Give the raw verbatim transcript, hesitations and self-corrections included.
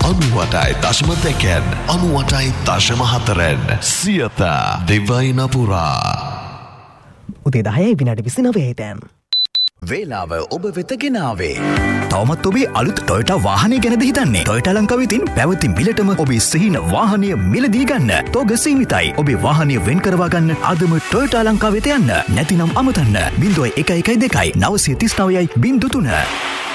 අනුවටයි දශම දෙකෙන් අනුවටයි දශම හතරෙන් සියත දෙවයින පුරා. උදේ දහයයි විනාඩි විසිනවය දැන්. වේලාව ඔබ වෙත ගෙනාවේ. තවමත් ඔබේ අලුත් ටොයෝටා වාහනය ගැනද හිතන්නේ? ටොයෝටා ලංකාවේ තියෙන පැවති මිලටම ඔබේ සිහින වාහනය මිලදී ගන්න. තෝග සීමිතයි. ඔබේ වාහනය වෙන් කරවා ගන්න අදම ටොයෝටා ලංකාවට යන්න. නැතිනම් අමතන්න. බිංදුව එක එකයි දෙකයි නවසිය තිස් නවයයි බිංදු තුන.